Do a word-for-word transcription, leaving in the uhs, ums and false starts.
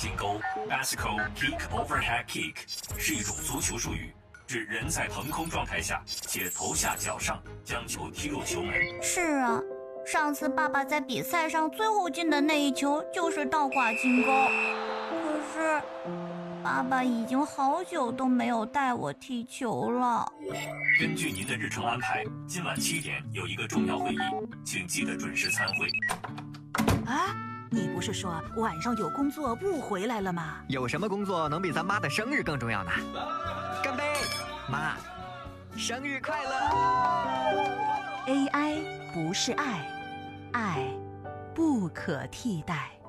金钩 （Bicycle Kick Overhead Kick） 是一种足球术语，指人在腾空状态下且头下脚上将球踢入球门。 是啊，上次爸爸在比赛上最后进的那一球就是倒挂金钩，可是爸爸已经好久都没有带我踢球了。 根据您的日程安排，今晚七点有一个重要会议，请记得准时参会。 啊，你不是说晚上有工作不回来了吗？ 有什么工作能比咱妈的生日更重要呢？干杯，妈，生日快乐 ！A I 不是爱，爱不可替代。